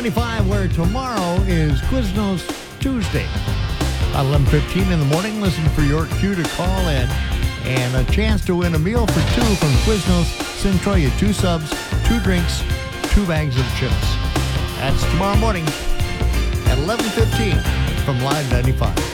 95, where tomorrow is Quiznos Tuesday. At 11:15 in the morning, listen for your cue to call in and a chance to win a meal for two from Quiznos Centroia. 2 subs, 2 drinks, 2 bags of chips. That's tomorrow morning at 11:15 from Live 95.